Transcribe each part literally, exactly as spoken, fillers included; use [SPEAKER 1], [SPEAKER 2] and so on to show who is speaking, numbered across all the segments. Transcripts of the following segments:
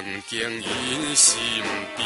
[SPEAKER 1] 经因心悲。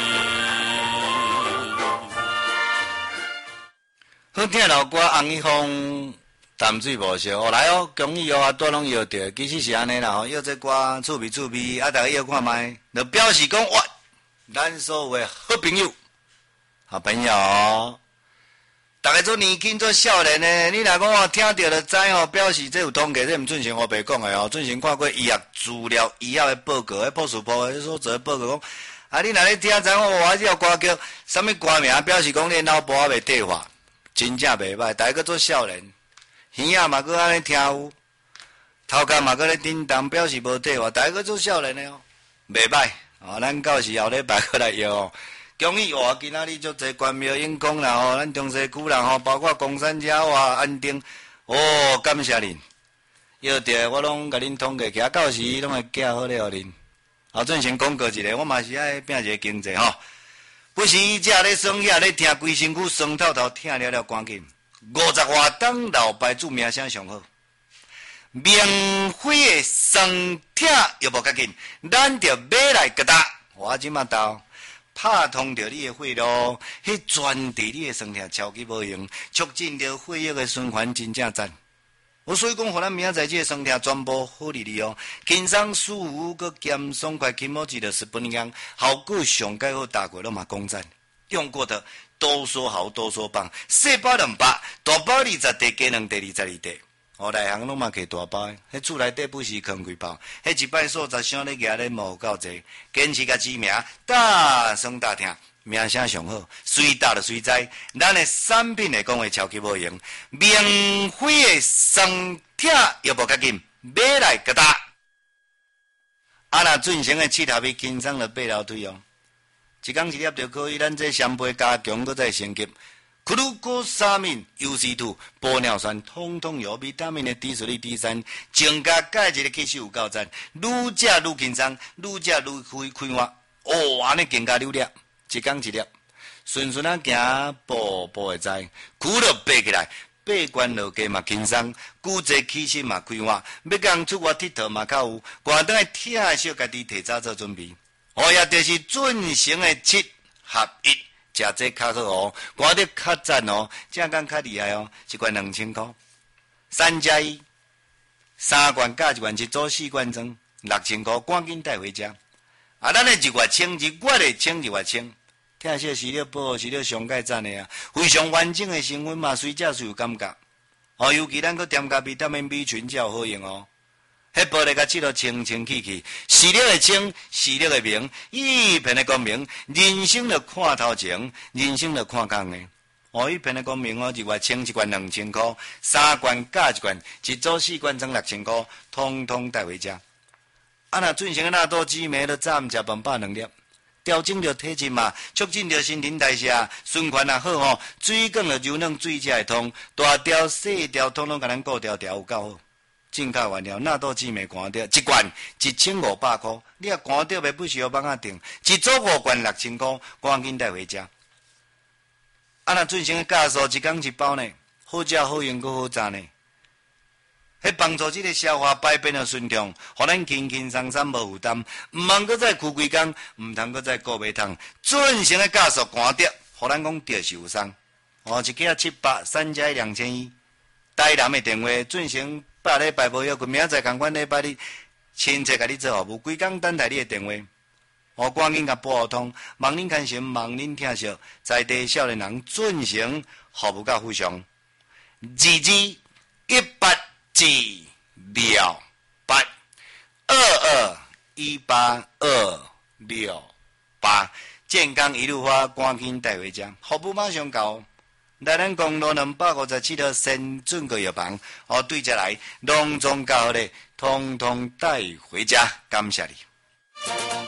[SPEAKER 2] 好听老歌《红一风淡水无烧》，哦来哦，恭喜哦，啊多拢摇着，其实是安尼啦吼，摇这歌趣味趣味，啊大家摇看卖，就表示讲哇，咱所有的好朋友、好朋友，大家做年轻做少年的，你若讲哦听到就知哦，表示这有统计，这毋准成我白讲的哦，准成看过医学资料、医学的报告，迄博士部的所做的报告讲，啊你若咧听知哦，我这歌叫什么歌名，表示讲恁老婆还袂退化。真正袂歹，大家搁做少年，耳仔嘛搁安尼听有，头壳嘛搁咧叮当，表示无退化，大家搁做少年的哦，袂歹哦。咱到时后礼拜搁来摇哦。恭喜哇！今仔日足侪关庙演讲啦吼，咱中西区人吼，包括公山家哇、安定，哦，感谢恁，摇着我拢甲恁统计起，到时拢会寄好咧互恁。后阵先广告一下，我嘛是爱拼一个经济吼。不是只咧耍遐咧听规身躯酸透透，听了了赶紧。五十外档老牌子名声上好，免费的酸痛又无较紧，咱着买来疙瘩。我即马到拍通着你的血路，迄专治你的酸痛超级无用，促进着血液的循环，真正赞。我所以讲，互咱明仔载这酸痛全部好利利哦，轻松舒服，佮咸爽快，起毛治就是本样，效果上盖好，大过拢嘛讲赞。用过的多说好，多说棒，细包两百，大包二十地，加两地二十二地。哦，内行拢嘛摕大包的，迄厝内底不是空几包，迄一摆数十箱咧举咧无够济，坚持甲知名，大声大听。名声上好，随打就随在，咱的产品来讲话超级无用，免费的酸痛又无较紧，买来疙瘩。啊那准成的七头皮轻松就八楼腿哦，一工一粒就可以，咱这双倍加强，搁再升级。库鲁果沙敏、U C 二、玻尿酸，通通有维他命的低水率低三，增加钙质的吸收有够赞，愈食愈轻松，愈食愈开开花，哦，安尼更加溜了。一工一粒，顺顺啊行，步步会知，骨就爬起来，爬关落街嘛轻松，骨质气血嘛开花，要讲出国佚佗嘛较有，关灯的疼惜家己提早做准备。哦，也就是准成的七合一，食这较好哦，关得较赞哦，正讲较厉害哦，一罐两千块，三加一，三罐加一罐一组四罐装，六千块，赶紧带回家。啊，咱的一月清，一月的清，一月清。听说是了宝，是了上盖赞的啊，非常完整的成分嘛，随食是有感觉。哦，尤其咱搁添加维他命 B 群才有好用哦。迄玻璃甲切落清清气气，视力的清，视力的明，一片的光明，人生的看头前，人生的看空的。哦，一片的光明哦，一月清一罐两千块，三罐加一罐，一组四罐装六千块，通通带回家。啊，若准成的纳豆激酶都早毋食饭饱两粒。调整着体质嘛，促进着新陈代谢，循环也好吼，水管着柔软，水才会通，大条细条统统甲咱顾条条有够好。进口原料纳豆激酶干掉一罐一千五百块，你若干掉袂不需要帮啊订，一组五罐六千块，赶紧带回家。啊，若准成的酵素一工一包呢，好食好用阁好赞呢。迄帮助这个消化排便的顺畅，互咱轻轻松松无负担，毋通搁再苦规工，毋通搁再顾袂通，准成的酵素干掉，互咱讲着是有伤。哦，一个七百，三加两千一。台南的电话准成百礼拜无要紧，明仔载同款礼拜日亲切甲你做服务，规工等待你的电话。哦，赶紧甲拨通，望恁看心，望恁听惜，在地少年人准成服务甲非常。二字一八。四六八二二一八二六八，健康一路花，赶紧带回家，服务马上到。来咱公路两百五十七号先准个药房，哦，对着来，隆重到咧，通通带回家，感谢你。